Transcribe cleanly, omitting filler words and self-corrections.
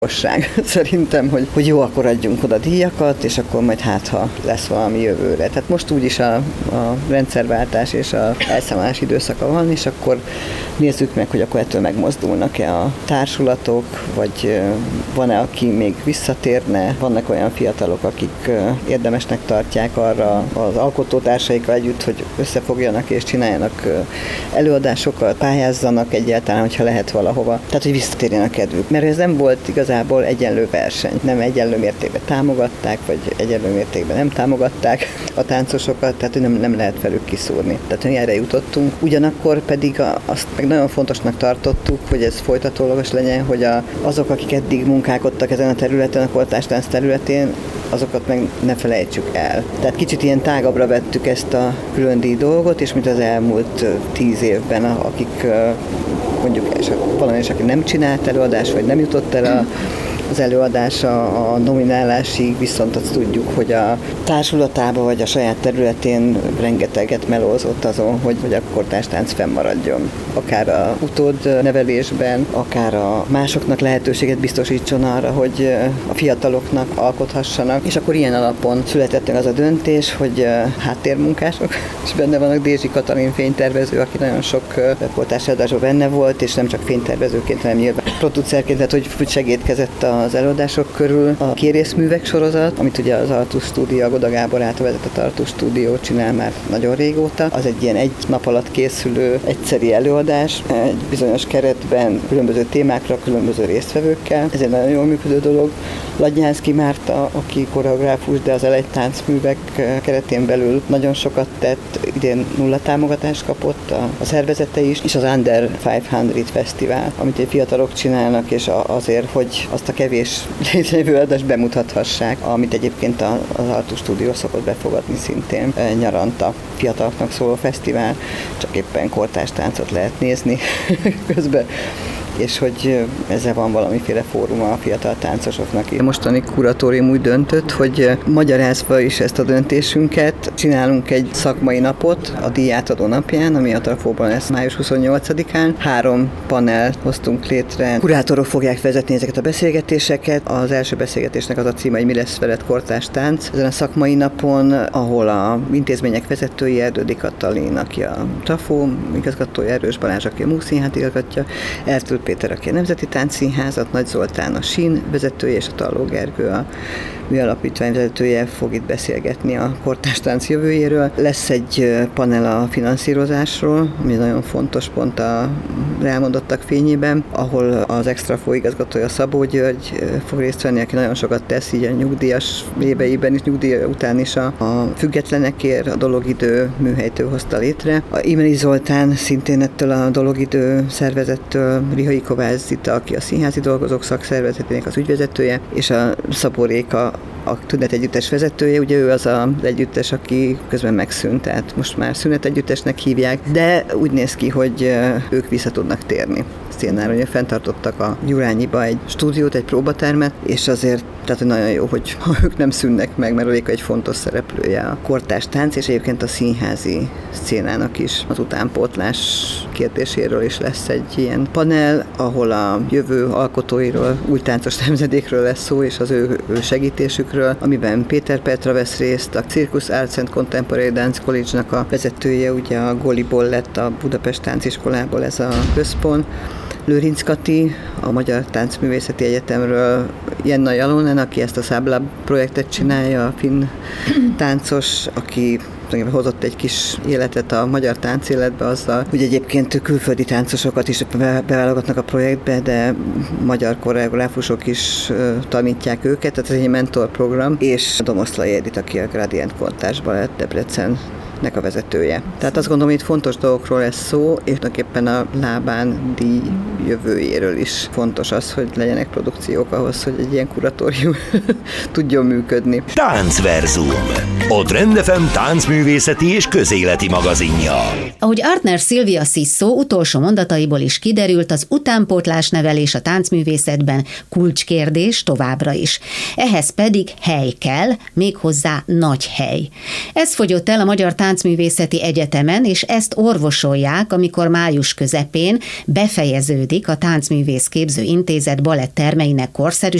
Szerintem, hogy jó, akkor adjunk oda díjakat, és akkor majd ha lesz valami jövőre. Tehát most úgyis a rendszerváltás és a elszámolás időszaka van, és akkor nézzük meg, hogy akkor ettől megmozdulnak-e a társulatok, vagy van-e, aki még visszatérne, vannak olyan fiatalok, akik érdemesnek tartják arra az alkotótársaikkal együtt, hogy összefogjanak és csináljanak előadásokat, pályázzanak egyáltalán, hogyha lehet valahova. Tehát, hogy visszatérjen a kedvük. Mert ez nem volt igazából egyenlő verseny. Nem egyenlő mértékben támogatták, vagy egyenlő mértékben nem támogatták a táncosokat, tehát hogy nem lehet velük kiszúrni. Tehát, hogy erre jutottunk. Ugyanakkor pedig azt meg nagyon fontosnak tartottuk, hogy ez folytatólagos legyen, hogy azok, akik eddig munkálkodtak ezen a területen, a kortárs-tánc területén, azokat meg ne felejtsük el. Tehát kicsit ilyen tágabbra vettük ezt a külön díj dolgot, és mint az elmúlt 10 évben, akik mondjuk valami is, aki nem csinált előadást, vagy nem jutott el az előadása a nominálásig, viszont azt tudjuk, hogy a társulatában vagy a saját területén rengeteget melózott azon, hogy a kortárs-tánc fennmaradjon. Akár a utódnevelésben, akár a másoknak lehetőséget biztosítson arra, hogy a fiataloknak alkothassanak, és akkor ilyen alapon született az a döntés, hogy háttérmunkások, és benne vannak Dézsi Katalin fénytervező, aki nagyon sok kortárs előadásban benne volt, és nem csak fénytervezőként, hanem nyilván producerként, tehát hogy segédkezett az előadások körül. A Kérészművek sorozat, amit ugye az Artus Stúdió, a Goda Gábor által vezetett Artus Stúdió csinál már nagyon régóta. Az egy ilyen egy nap alatt készülő egyszeri előadás, egy bizonyos keretben, különböző témákra, különböző résztvevőkkel. Ez egy nagyon jól működő dolog. Ladnyánszky Márta, aki koreográfus, de az Elegy táncművek keretén belül nagyon sokat tett, idén 0 támogatást kapott a szervezete is, és az Under 500 Fesztivál, amit egy fiatalok csinálnak, és azért, hogy azt a kevés létrejövő adást bemutathassák, amit egyébként az Artus Stúdió szokott befogadni szintén nyaranta. Fiataloknak szóló fesztivál, csak éppen kortárs táncot lehet nézni közben, és hogy ezzel van valamiféle fóruma a fiatal táncosoknak. A mostani kuratórium úgy döntött, hogy magyarázva is ezt a döntésünket, csinálunk egy szakmai napot a díjátadó napján, ami a Trafóban lesz május 28-án. 3 panelt hoztunk létre. Kurátorok fogják vezetni ezeket a beszélgetéseket. Az első beszélgetésnek az a címe, hogy mi lesz veled kortárs tánc. Ezen a szakmai napon, ahol a intézmények vezetői, Erdődi Katalin, aki a Trafó igazgatója, Erős Balázs, aki a Múszínhát igazgatja, Ertl Péter, aki a Nemzeti Táncszínházat, Nagy Zoltán a SIN vezetője, és a Talló Gergő a műalapítvány vezetője fog itt beszélgetni a kortárs tánc jövőjéről. Lesz egy panel a finanszírozásról, ami nagyon fontos pont a elmondottak fényében, ahol az Extra főigazgatója Szabó György fog részt venni, aki nagyon sokat tesz így a nyugdíjas éveiben is, nyugdíj után is a függetlenekért, a Dologidő műhelytől hozta létre. A Imeli Zoltán szintén ettől a Dologidő szervezettől, Rihai Kovács Zita, aki a Színházi Dolgozók Szakszervezetének az ügyvezetője, és a Szabó Réka, a Tünet Együttes vezetője, ugye ő az együttes, aki közben megszűnt, tehát most már Szünet Együttesnek hívják, de úgy néz ki, hogy ők vissza tudnak térni. Szénára, hogy fenntartottak a Gyurányiba egy stúdiót, egy próbatermet, és azért tehát nagyon jó, hogy ők nem szűnnek meg, mert Réka egy fontos szereplője a kortárs tánc, és egyébként a színházi szcénának is az utánpótlás kérdéséről is lesz egy ilyen panel, ahol a jövő alkotóiról, új táncos nemzedékről lesz szó, és az ő segítésükről, amiben Péter Petra vesz részt, a Circus Arts and Contemporary Dance College-nak a vezetője, ugye a Goliból lett a Budapest Tánciskolából ez a központ, Lőrinc Kati, a Magyar Táncművészeti Egyetemről, Jenna Jalonen, aki ezt a Száblab projektet csinálja, a finn táncos, aki hozott egy kis életet a magyar táncéletbe azzal, hogy egyébként külföldi táncosokat is beválogatnak a projektbe, de magyar koreográfusok is tanítják őket, tehát ez egy mentorprogram, és Domoszlai Edith, aki a Gradient Kortárs Balett Debrecennek a vezetője. Tehát azt gondolom, hogy itt fontos dolgokról lesz szó, és tulajdonképpen a Lábán díj jövőjéről is fontos az, hogy legyenek produkciók ahhoz, hogy egy ilyen kuratórium tudjon működni. Táncverzum, a Trend FM táncművészeti és közéleti magazinja. Ahogy Artner Szilvia Sziszó utolsó mondataiból is kiderült, az utánpótlás nevelés a táncművészetben kulcskérdés továbbra is. Ehhez pedig hely kell, méghozzá nagy hely. Ez fogyott el a magyar Táncművészeti Egyetemen, és ezt orvosolják, amikor május közepén befejeződik a Táncművész Képző Intézet balett termeinek korszerűsítése,